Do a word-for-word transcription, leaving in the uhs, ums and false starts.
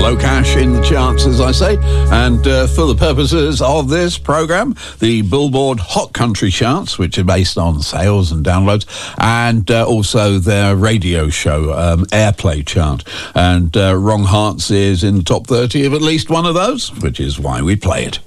low cash in the charts, as I say. And uh, for the purposes of this program, the Billboard Hot Country charts, which are based on sales and downloads, and uh, also their radio show um, airplay chart. And uh, Wrong Hearts is in the top thirty of at least one of those, which is why we play it.